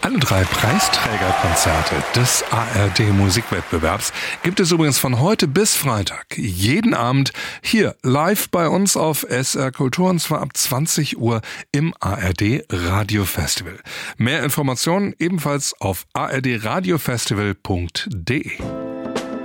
Alle 3 Preisträgerkonzerte des ARD-Musikwettbewerbs gibt es übrigens von heute bis Freitag. Jeden Abend hier live bei uns auf SR Kultur und zwar ab 20 Uhr im ARD Radio Festival. Mehr Informationen ebenfalls auf ardradiofestival.de.